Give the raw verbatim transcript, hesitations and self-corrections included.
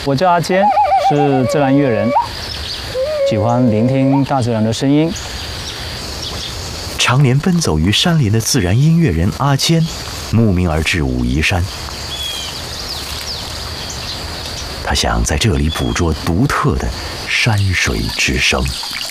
我叫阿坚，是自然音乐人，喜欢聆听大自然的声音。 常年奔走于山林的自然音乐人阿坚，慕名而至武夷山。他想在这里捕捉独特的山水之声。